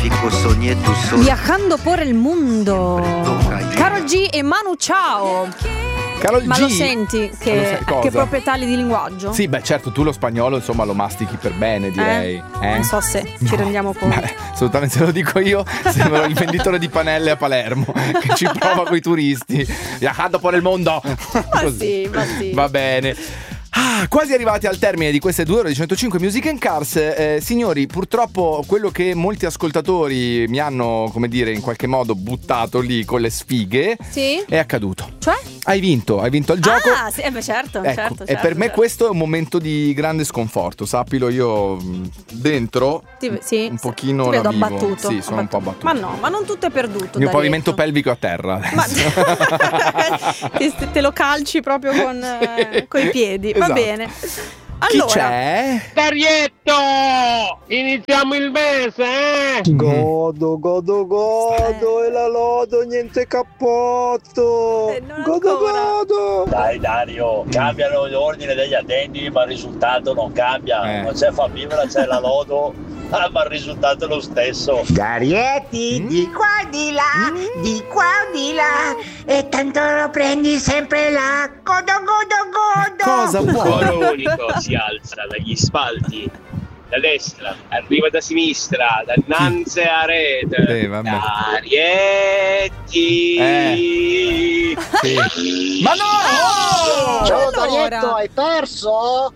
Viajando por el mundo. Karol G e Manu Chao. Karol Ma G, lo senti che proprietà di linguaggio? Sì, beh, certo, tu lo spagnolo insomma lo mastichi per bene, direi. Non so se ci rendiamo conto. Beh, assolutamente, se lo dico io, sembra il venditore di panelle a Palermo che ci prova coi turisti. Viajando por el mondo. Ma sì. Va bene. Quasi arrivati al termine di queste 2 ore di 105 Music and Cars. Signori, purtroppo quello che molti ascoltatori mi hanno, come dire, in qualche modo buttato lì con le sfighe è accaduto. Cioè? Hai vinto il gioco. Ah, sì, certo, ecco, certo. E per me questo è un momento di grande sconforto, sappilo, io dentro un pochino ti vedo la vivo. abbattuto. Sì, sono un po' abbattuto. Ma no, ma non tutto è perduto. Il mio pavimento pelvico a terra. Ma te lo calci proprio con i piedi. Va bene. Allora, chi c'è? Darietto! Iniziamo il mese, Godo e la lodo, niente cappotto. Godo. Dai Dario, cambiano l'ordine degli attenditi ma il risultato non cambia. Non c'è Fabiola, c'è la lodo, ma il risultato è lo stesso. Darietti, di qua di là, di qua di là, e tanto lo prendi sempre là. Godo. Cosa vuoi? Coro unico si alza dagli spalti, da destra, arriva da sinistra, da innanzi a rete. Darietti. Sì. Ma no! Ciao Darietto, hai perso?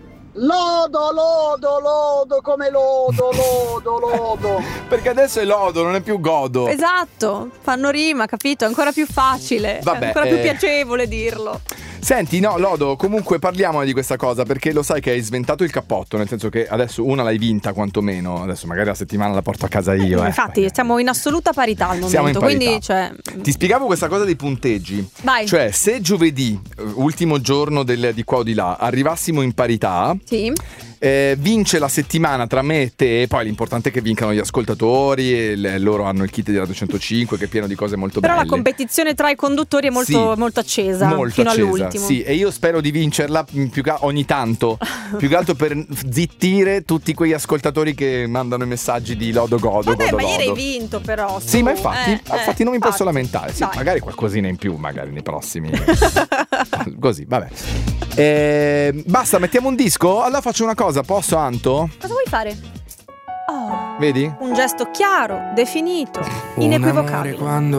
Lodo, come lodo. Perché adesso è lodo, non è più godo. esatto, fanno rima, capito? È ancora più facile, Vabbè, è ancora più piacevole dirlo. Senti, no, Lodo, comunque parliamo di questa cosa, perché lo sai che hai sventato il cappotto, nel senso che adesso una l'hai vinta quantomeno, adesso magari la settimana la porto a casa io. Infatti siamo in assoluta parità al momento. Siamo in parità. Quindi cioè... Ti spiegavo questa cosa dei punteggi. Vai. Cioè, se giovedì, ultimo giorno di qua o di là, arrivassimo in parità, sì, vince la settimana tra me e te. Poi l'importante è che vincano gli ascoltatori e loro hanno il kit di Radio 105 che è pieno di cose molto però belle. La competizione tra i conduttori è molto accesa, fino all'ultimo. Sì, e io spero di vincerla ogni tanto, più che altro per zittire tutti quegli ascoltatori che mandano i messaggi di lodo godo. Vabbè, godo, ma ieri lodo. hai vinto però. Sì, ma infatti non mi posso lamentare. Sì, Dai. magari qualcosina in più, magari nei prossimi. Così, vabbè. Basta, mettiamo un disco. Allora faccio una cosa, posso, Anto? Cosa vuoi fare? Oh, Vedi? un gesto chiaro, definito, inequivocabile.